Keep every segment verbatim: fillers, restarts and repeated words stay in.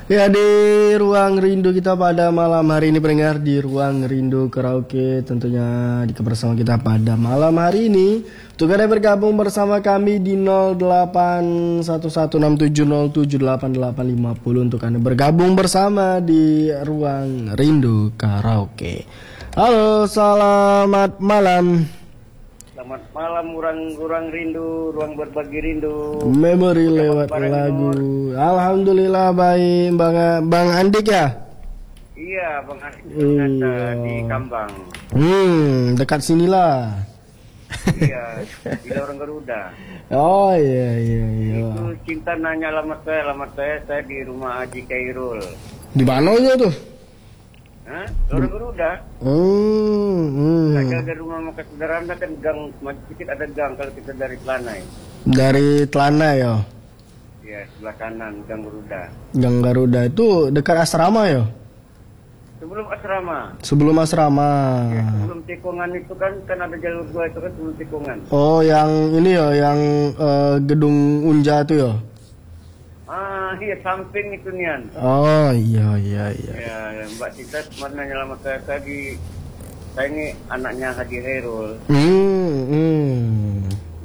Ya, di ruang rindu kita pada malam hari ini pendengar, di ruang rindu karaoke tentunya di kebersamaan kita pada malam hari ini. Untuk Anda bergabung bersama kami di nol delapan satu satu enam tujuh nol tujuh delapan delapan lima nol untuk Anda bergabung bersama di ruang rindu karaoke. Halo, selamat malam. Selamat malam, ruang-ruang rindu, ruang berbagi rindu. Memori lewat lagu. Alhamdulillah baik, Bang Bang Andik ya? Iya, Bang Andik iya. Di Kambang. Hmm, dekat sinilah. Iya, di orang Garuda. Oh iya iya iya. Itu cinta nanya alamat saya, alamat saya saya di rumah Haji Kairul. Di mana aja tuh? Hah? Orang Garuda. Hmm, hmm. Saya dari rumah Maka Saudara Anda kan gang, masih sedikit ada gang kalau kita dari Telanai. Dari Telanai ya? Iya, sebelah kanan gang Garuda. Gang Garuda itu dekat asrama ya? Sebelum asrama. Sebelum asrama. Ya, sebelum tikungan itu kan kan ada jalur dua itu kan sebelum tikungan. Oh, yang ini ya, yang uh, gedung Unja itu ya? Ah, iya samping itu Nian. Oh iya iya iya. Ya, Mbak Cita kemarin nyelamat saya tadi. Saya ini anaknya Haji Khairul. Hmm, hmm.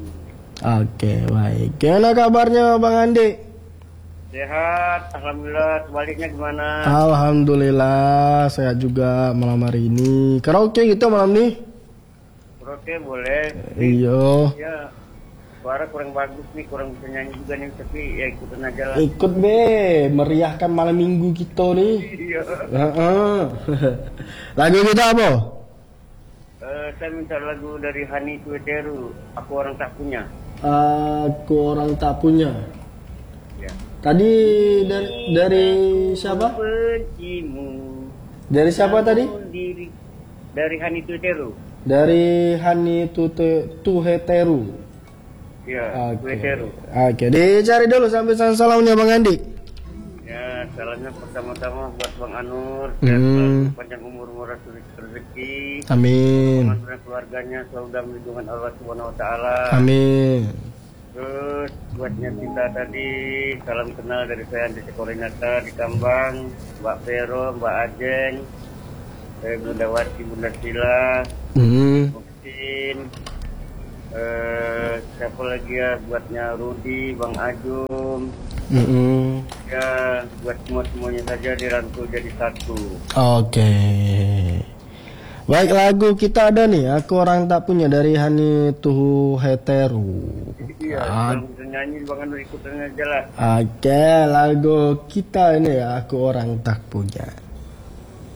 Oke, baik. Gimana kabarnya Bang Andi? Sehat, alhamdulillah. Sebaliknya gimana? Alhamdulillah, sehat juga malam hari ini. Karaoke gitu malam nih? Oke, boleh. Iya. Ya, suara kurang bagus nih, kurang bisa nyanyi juga nih, tapi ya ikutin aja lah. Ikut be, meriahkan malam minggu kita nih. Iya. Uh-uh. Lagu kita apa? Uh, saya minta lagu dari Hani Tueteru, Aku Orang Tak Punya. Aku Orang Tak Punya. Ya. Tadi dari dari siapa? Bencimu. Dari siapa tadi? Diri. Dari Hani Tueteru. Dari Hani Tute Tuheteru. Ya, Oke. Tueteru. Oke, dicari dulu sampai salamnya Bang Andi. Ya, salamnya pertama-tama buat Bang Anur, Hmm. dan panjang umur, murah rezeki. Amin. Teman dan keluarganya selalu dalam lindungan Allah Subhanahu Wa Taala. Amin. Terus buatnya cinta tadi, salam kenal dari saya Andi Koordinator di Kambang, Mbak Vero, Mbak Ajeng, eh, Bunda Wati, Bunda Sila, Hmm. Muksin, eh, siapa lagi ya, buatnya Rudi, Bang Ajum, Mm-mm. ya buat semua semuanya saja dirangkul jadi satu. Oke. Baik, lagu kita ada nih, Aku Orang Tak Punya dari Hani Tuheteru. Iya, Ah. kalau bisa nyanyi Bang Anur ikutin aja lah. Oke, lagu kita ini ya, Aku Orang Tak Punya.